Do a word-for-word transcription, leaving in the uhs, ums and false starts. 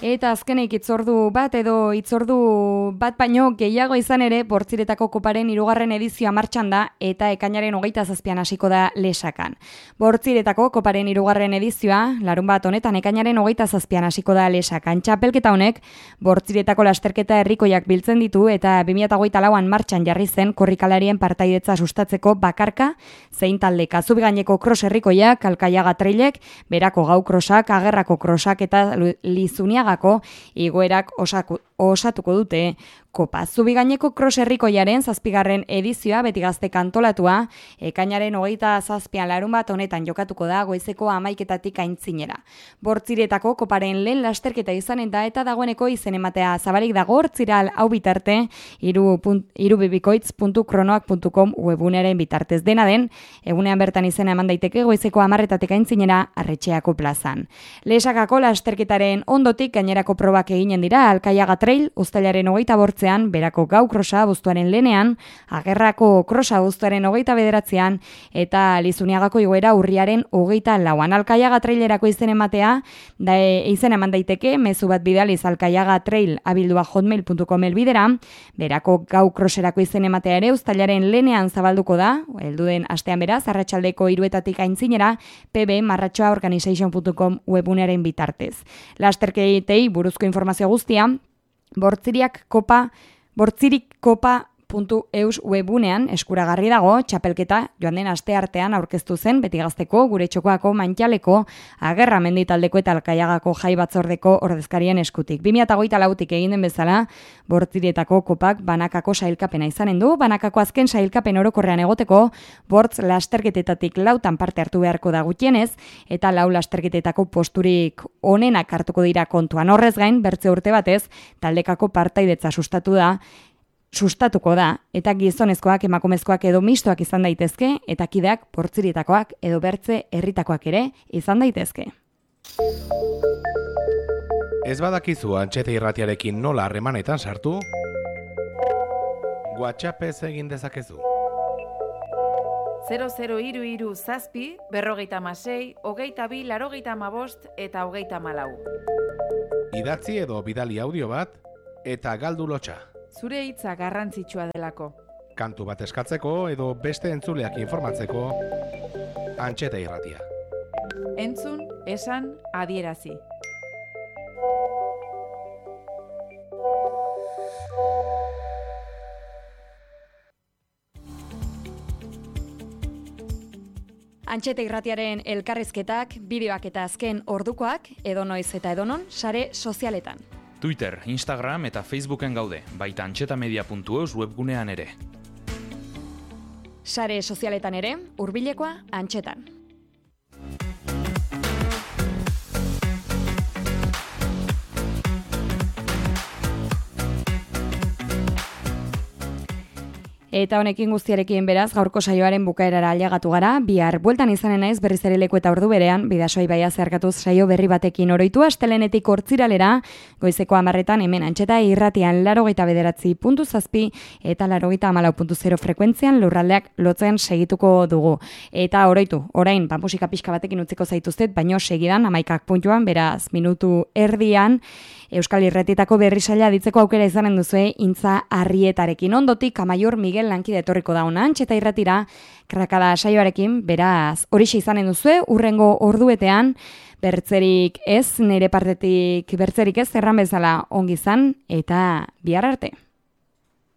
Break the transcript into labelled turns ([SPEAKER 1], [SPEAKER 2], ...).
[SPEAKER 1] Eta azkenik itzordu bat edo itzordu bat baino gehiago izan ere Bortziretako koparen hirugarren edizioa martxan da eta ekainaren hogeita zazpian hasiko da Lesakan. Bortziretako koparen hirugarren edizioa larun bat honetan ekainaren hogeita zazpian hasiko da Lesakan. Txapelketa honek Bortziretako lasterketa herrikoiak biltzen ditu eta bi mila hogeita lauan martxan jarri zen korrikalarien partaidetza sustatzeko bakarka zein taldeka. Zubigaineko cross herrikoiak, Alkaiaga trailek, Berako gau crossak, Agerrako crossak eta Lizuniagako igoerak osaku, osatuko dute kopa. Zubigaineko cross herrikoiaren zazpigarren edizioa beti gazte kantolatua ekainaren hogeita zazpian larun bat honetan jokatuko da goizeko hamaiketatik aintzinera. Bortziretako koparen lehen lasterketa izanen da eta dagoeneko izen ematea zabalik dago hortziral hau bitarte irubibikoitz puntu kronoak puntu com webunaren bitartez. Dena den, egunean bertan izena eman daiteke goizeko hamarretatik aintzinera Arretxeako plazan. Lesakako lasterketaren ondotik gainerako probak eginen dira Alkaiaga trail uztailaren hogeita bortzean, Berako gau krosa abuztuaren lehenean, Agerrako krosa abuztuaren hogeita bederatzean eta Lizuniagako igoera urriaren hogeita lauan. Alkaiaga trailerako izen ematea, da e, izen eman daiteke, mezu bat bidaliz Alkaiaga trail abildua hotmail puntu com elbidera, Berako gau kroserako izen ematea ere uztailaren lehenean zabalduko da, heldu den astean beraz, arratsaldeko hiruetatik aintzinera, pb marratxoa organization puntu com webunaren bitartez. Lasterketei buruzko informazio guztia, Bortziriak kopa, bortzirik kopa puntu eus webunean eskuragarri dago. Txapelketa joan den aste artean aurkeztu zen beti gazteko, gure txokoako, Mantxaleko, Agerra menditaldeko eta Alkaiagako jai batzordeko ordezkarien eskutik. bi mila hogeita lautik egin den bezala, Bortziretako kopak banakako sailkapena izanen du. Banakako azken sailkapen orokorrean egoteko, bortz lasterketetatik lautan parte hartu beharko da gutienez, eta lau lasterketetako posturik onenak hartuko dira kontuan. Horrez gain, bertze urte batez, taldekako partaidetza sustatu da, sustatuko da, eta gizonezkoak, emakumezkoak edo mistoak izan daitezke, eta kideak Bortziretakoak edo bertze herritakoak ere izan daitezke.
[SPEAKER 2] Ez badakizu Antxeta irratiarekin nola harremanetan sartu? WhatsAppez egin dezakezu.
[SPEAKER 3] zero zero hiru hiru zazpi, berrogeita hamasei, hogeita bi, laurogeita hamabost eta hogeita hamalau.
[SPEAKER 2] Idatzi edo bidali audio bat eta galdu lotxa.
[SPEAKER 3] Zure hitza garrantzitsua delako.
[SPEAKER 2] Kantu bat eskatzeko edo beste entzuleak informatzeko, Antxeta irratia.
[SPEAKER 3] Entzun, esan, adierazi.
[SPEAKER 1] Antxeta irratiaren elkarrizketak, bideoak eta azken ordukoak, edonoiz eta edonon, sare sozialetan.
[SPEAKER 4] Twitter, Instagram eta Facebooken gaude, baita antxetamedia puntu eus webgunean ere.
[SPEAKER 1] Sare sozialetan ere, hurbilekoa Antxetan. Eta honekin guztiarekin beraz, gaurko saioaren bukaerara ailegatu gara, bihar bueltan izanen naiz berriz ere leku eta ordu berean, Bidasoa ibaia zeharkatuz saio berri batekin oroitu, astelehenetik hortziralera, goizeko hamarretan hemen Antxeta irratian laurogeita bederatzi puntu zazpi eta laurogeita hamalau puntu zero frekuentzian lurraldeak lotzen segituko dugu. Eta oroitu, orain, ba, musika pixka batekin utziko zaituztet, baino segidan, hamaikak puntuan, beraz, minutu erdian, Euskal Irratietako berri saila ditzeko aukera izanen duzue Intza Arrietarekin. Ondotik Amaiur Miguel lankide etorriko da hona Antxeta irratira krakada saioarekin, beraz horixe izanen duzue urrengo orduetean, bertzerik ez, nire partetik bertzerik ez, erran bezala ongi izan eta bihar arte.